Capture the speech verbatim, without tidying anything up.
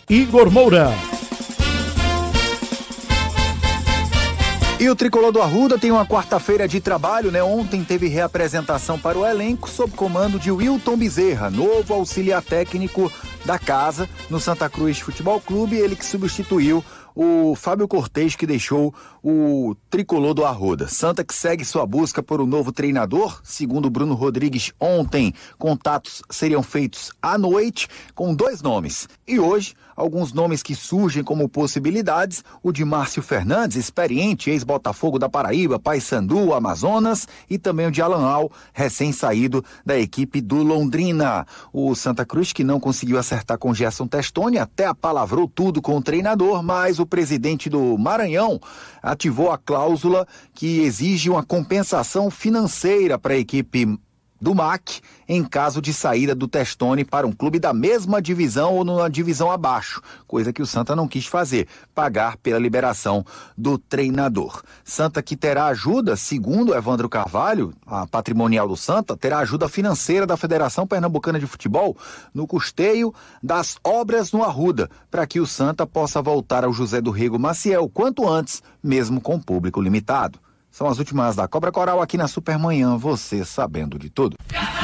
Igor Moura. E o Tricolor do Arruda tem uma quarta-feira de trabalho, né? Ontem teve reapresentação para o elenco sob comando de Wilton Bezerra, novo auxiliar técnico da casa no Santa Cruz Futebol Clube, ele que substituiu o Fábio Cortez, que deixou o Tricolor do Arruda. Santa que segue sua busca por um novo treinador, segundo Bruno Rodrigues ontem, contatos seriam feitos à noite com dois nomes. E hoje, alguns nomes que surgem como possibilidades, o de Márcio Fernandes, experiente, ex-Botafogo da Paraíba, Paysandu, Amazonas, e também o de Alan Al, recém-saído da equipe do Londrina. O Santa Cruz, que não conseguiu acertar com Gerson Testoni, até apalavrou tudo com o treinador, mas o presidente do Maranhão ativou a cláusula que exige uma compensação financeira para a equipe do M A C em caso de saída do Testoni para um clube da mesma divisão ou numa divisão abaixo, coisa que o Santa não quis fazer, pagar pela liberação do treinador. Santa que terá ajuda, segundo Evandro Carvalho, a patrimonial do Santa, terá ajuda financeira da Federação Pernambucana de Futebol no custeio das obras no Arruda, para que o Santa possa voltar ao José do Rego Maciel quanto antes, mesmo com público limitado. São as últimas da Cobra Coral aqui na Supermanhã, você sabendo de tudo.